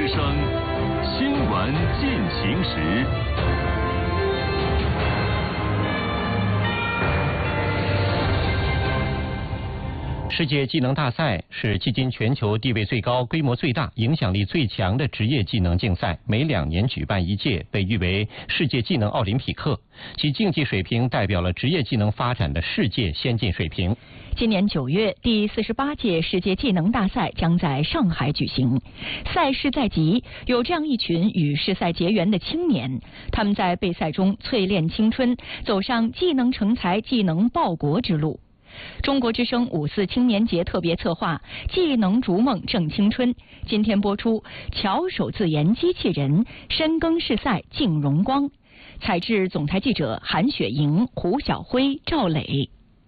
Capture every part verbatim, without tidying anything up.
之声，新闻进行时。 世界技能大赛是迄今全球地位最高、规模最大、影响力最强的职业技能竞赛，每两年举办一届，被誉为世界技能奥林匹克。其竞技水平代表了职业技能发展的世界先进水平。 今年九月，第四十八届世界技能大赛将在上海举行。赛事在即，有这样一群与世赛结缘的青年，他们在备赛中淬炼青春，走上技能成才、技能报国之路。中国之声五四青年节特别策划《技能逐梦正青春》，今天播出。巧手自研机器人，深耕世赛竞荣光。采制总台记者韩雪莹、胡晓辉、赵磊。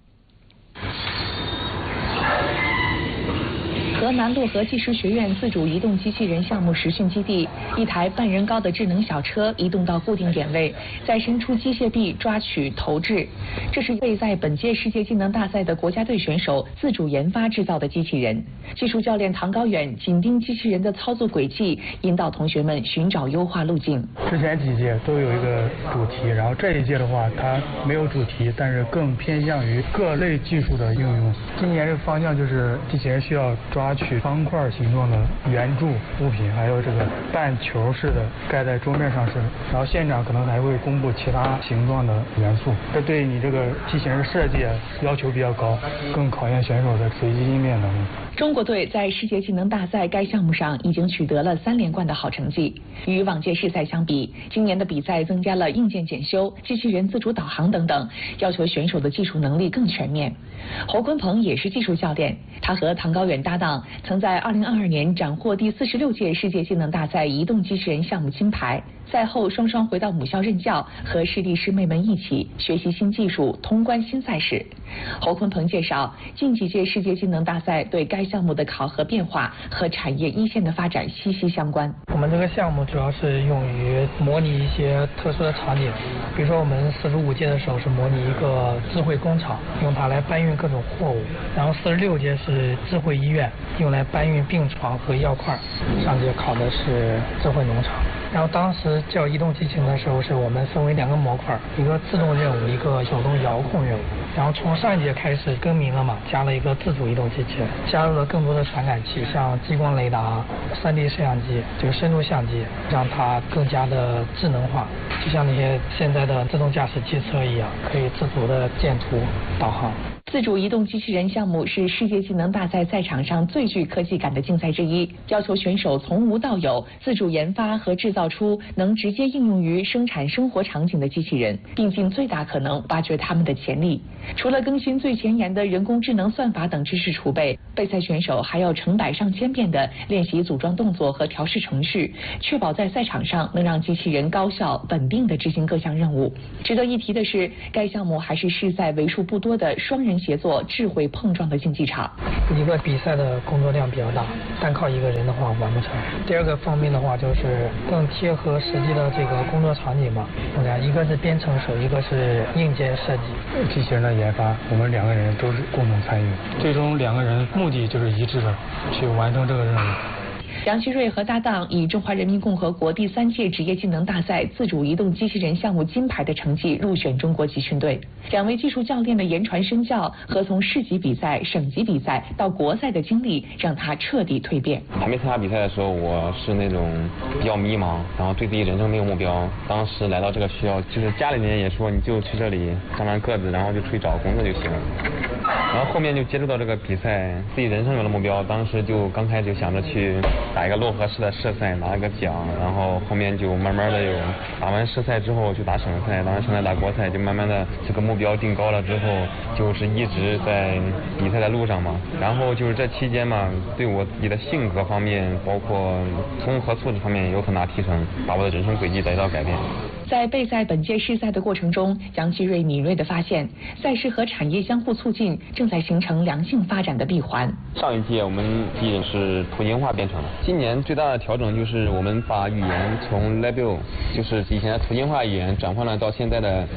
河南漯河技术学院自主移动机器人项目实训基地，一台半人高的智能小车移动到固定点位，再伸出机械臂抓取投掷。这是备赛本届世界技能大赛的国家队选手自主研发制造的机器人。技术教练唐高远紧盯机器人的操作轨迹，引导同学们寻找优化路径。 之前几届都有一个主题，然后这一届的话它没有主题，但是更偏向于各类技术的应用。今年这个方向就是机器人需要抓取方块形状的圆柱物品，还有这个半球式的盖在桌面上是，然后现场可能还会公布其他形状的元素，这对你这个机器人设计要求比较高，更考验选手的随机应变能力。 中国队在世界技能大赛该项目上已经取得了三连冠的好成绩。与往届世赛相比，今年的比赛增加了硬件检修、机器人自主导航等等，要求选手的技术能力更全面。侯坤鹏也是技术教练，他和唐高远搭档，曾在二零二二年斩获第四十六届世界技能大赛移动机器人项目金牌。赛后双双回到母校任教，和师弟师妹们一起学习新技术，通关新赛事。侯坤鹏介绍，近几届世界技能大赛对该项目的考核变化和产业一线的发展息息相关。 我们这个项目主要是用于模拟一些特殊的场景，比如说我们四十五届的时候是模拟一个智慧工厂，用它来搬运各种货物，然后四十六届是智慧医院，用来搬运病床和药块，上届考的是智慧农场。然后当时叫移动机器人的时候，是我们分为两个模块，一个自动任务，一个手动遥控任务。然后从上一届开始更名了嘛，加了一个自主移动机器人，加入了更多的传感器，像激光雷达、三 D 摄像机，就是深度相机，让它更加的智能化，就像那些现在的自动驾驶汽车一样，可以自主的建图、导航。 自主移动机器人项目是世界技能大赛赛场上最具科技感的竞赛之一，要求选手从无到有，自主研发和制造出能直接应用于生产生活场景的机器人，并尽最大可能挖掘他们的潜力。除了更新最前沿的人工智能算法等知识储备，备赛选手还要成百上千遍的练习组装动作和调试程序，确保在赛场上能让机器人高效稳定地执行各项任务。值得一提的是，该项目还是世赛为数不多的双人协作、智慧碰撞的竞技场。 一个比赛的工作量比较大，单靠一个人的话完不成。第二个方面的话，就是更贴合实际的这个工作场景嘛。我俩一个是编程手，一个是硬件设计。 机器人的研发，我们两个人都是共同参与，最终两个人目的就是一致的，去完成这个任务。 杨奇瑞和搭档以中华人民共和国第三届职业技能大赛自主移动机器人项目金牌的成绩入选中国集训队。两位技术教练的言传身教和从市级比赛、省级比赛到国赛的经历，让他彻底蜕变。 还没参加比赛的时候，我是那种比较迷茫，然后对自己人生没有目标。当时来到这个学校，就是家里面也说你就去这里长长个子，然后就出去找工作就行了。然后后面就接触到这个比赛，自己人生有了目标，当时就刚开始就想着去打一个漯河市的市赛，拿一个奖，然后后面就慢慢的有打完市赛之后就打省赛，打完省赛打国赛，就慢慢的这个目标定高了之后，就是一直在比赛的路上嘛。然后就是这期间嘛，对我自己的性格方面，包括综合素质方面有很大提升，把我的人生轨迹得到改变。 在备赛本届世赛的过程中，杨奇瑞敏锐地发现，赛事和产业相互促进，正在形成良性发展的闭环。 上一届我们机器人是图形化编程的，今年最大的调整就是我们把语言从 Label 就是以前的图形化语言转换了到现在的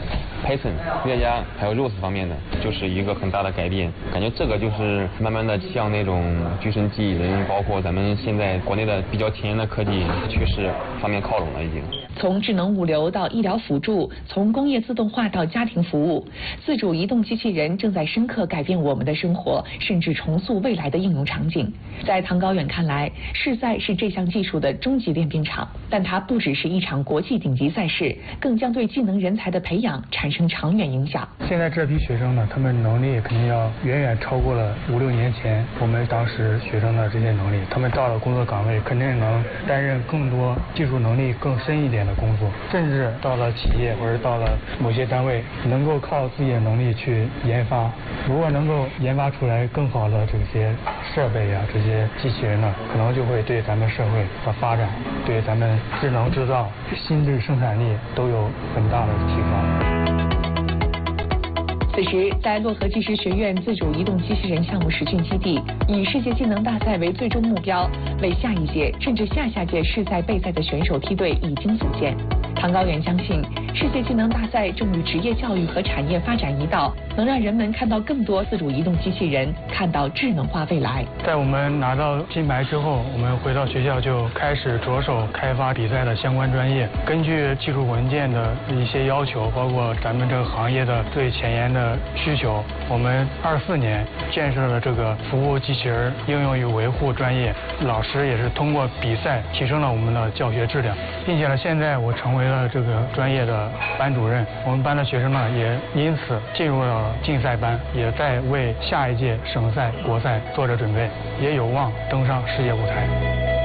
Python、乐家还有 Rust 方面的，就是一个很大的改变。感觉这个就是慢慢的向那种具身机器人，包括咱们现在国内的比较前沿的科技趋势方面靠拢了已经。 从智能物流到医疗辅助，从工业自动化到家庭服务，自主移动机器人正在深刻改变我们的生活，甚至重塑未来的应用场景。在唐高远看来，世赛是这项技术的终极练兵场，但它不只是一场国际顶级赛事，更将对技能人才的培养产生长远影响。 现在这批学生呢，他们能力肯定要远远超过了五六年前我们当时学生的这些能力。他们到了工作岗位，肯定能担任更多技术能力更深一点的工作，甚至到了企业或者到了某些单位，能够靠自己的能力去研发。如果能够研发出来更好的这些设备啊，这些机器人呢，可能就会对咱们社会的发展，对咱们智能制造、新质生产力都有很大的提高。 此时，在漯河技师学院自主移动机器人项目实训基地，以世界技能大赛为最终目标，为下一届甚至下下届世赛备赛的选手梯队已经组建。唐高远相信，世界技能大赛正与职业教育和产业发展一道，能让人们看到更多自主移动机器人，看到智能化未来。 在我们拿到金牌之后，我们回到学校就开始着手开发比赛的相关专业，根据技术文件的一些要求，包括咱们这个行业的最前沿的需求，我们二四年建设了这个服务机器人应用与维护专业，老师也是通过比赛提升了我们的教学质量，并且呢，现在我成为了这个专业的班主任，我们班的学生呢也因此进入了竞赛班，也在为下一届省赛、国赛做着准备，也有望登上世界舞台。